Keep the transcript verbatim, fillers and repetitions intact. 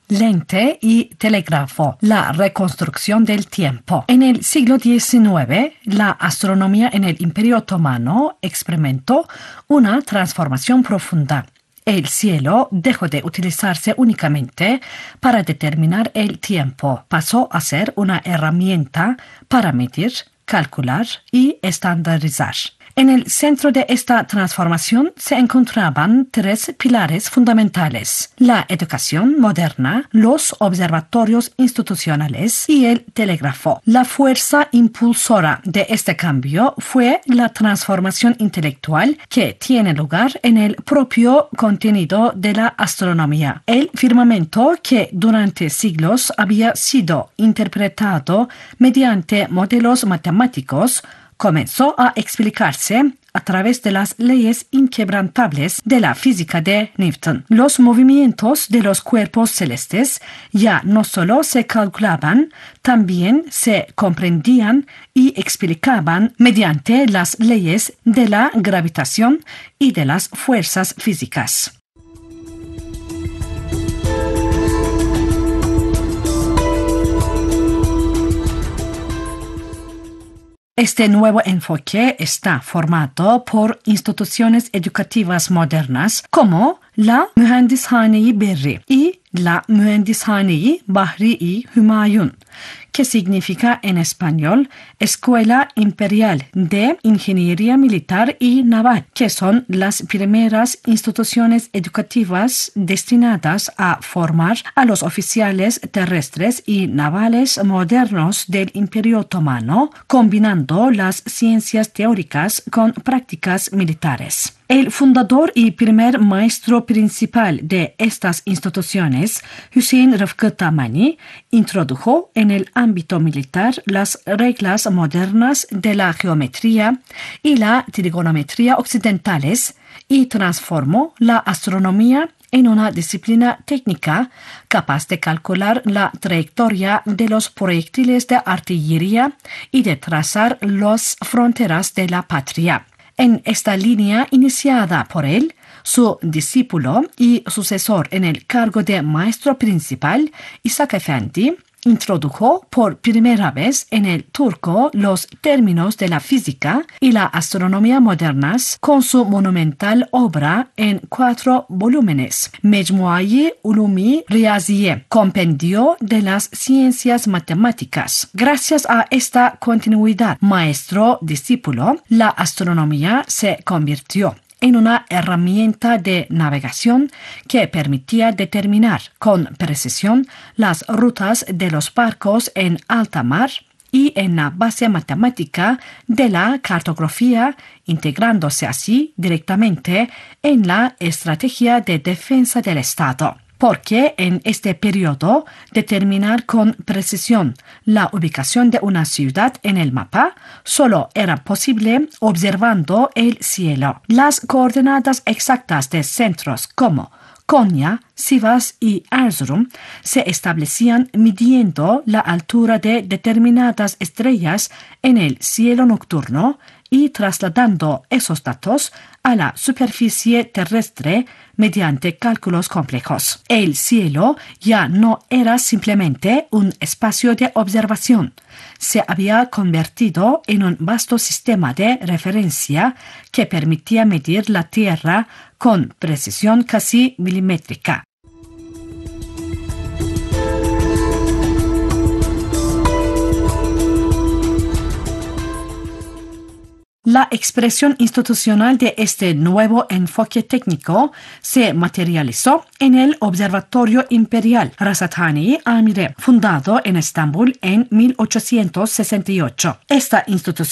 lente y telégrafo, la reconstrucción del tiempo. En el siglo diecinueve, la astronomía en el Imperio Otomano experimentó una transformación profunda. El cielo dejó de utilizarse únicamente para determinar el tiempo. Pasó a ser una herramienta para medir, calcular y estandarizar. En el centro de esta transformación se encontraban tres pilares fundamentales: la educación moderna, los observatorios institucionales y el telégrafo. La fuerza impulsora de este cambio fue la transformación intelectual que tiene lugar en el propio contenido de la astronomía. El firmamento, que durante siglos había sido interpretado mediante modelos matemáticos, comenzó a explicarse a través de las leyes inquebrantables de la física de Newton. Los movimientos de los cuerpos celestes ya no solo se calculaban, también se comprendían y explicaban mediante las leyes de la gravitación y de las fuerzas físicas. Este nuevo enfoque está formado por instituciones educativas modernas como la Mühendishane-i Berri y la Mühendishane-i Bahri-i Hümayun, que significa en español Escuela Imperial de Ingeniería Militar y Naval, que son las primeras instituciones educativas destinadas a formar a los oficiales terrestres y navales modernos del Imperio Otomano, combinando las ciencias teóricas con prácticas militares. El fundador y primer maestro principal de estas instituciones, Hüseyin Rıfkı Tamani, introdujo en el ámbito militar las reglas modernas de la geometría y la trigonometría occidentales y transformó la astronomía en una disciplina técnica capaz de calcular la trayectoria de los proyectiles de artillería y de trazar las fronteras de la patria. En esta línea iniciada por él, su discípulo y sucesor en el cargo de maestro principal, İshak Efendi, introdujo por primera vez en el turco los términos de la física y la astronomía modernas con su monumental obra en cuatro volúmenes, Mecmuayı Ulumi Riyaziye, compendio de las ciencias matemáticas. Gracias a esta continuidad maestro-discípulo, la astronomía se convirtió en una herramienta de navegación que permitía determinar con precisión las rutas de los barcos en alta mar y en la base matemática de la cartografía, integrándose así directamente en la estrategia de defensa del Estado. Porque en este periodo determinar con precisión la ubicación de una ciudad en el mapa solo era posible observando el cielo. Las coordenadas exactas de centros como Konya, Sivas y Erzurum se establecían midiendo la altura de determinadas estrellas en el cielo nocturno y trasladando esos datos a la superficie terrestre mediante cálculos complejos. El cielo ya no era simplemente un espacio de observación, se había convertido en un vasto sistema de referencia que permitía medir la Tierra con precisión casi milimétrica. La expresión institucional de este nuevo enfoque técnico se materializó en el Observatorio Imperial Rasathané-i Amire, fundado en Estambul en mil ochocientos sesenta y ocho. Esta institución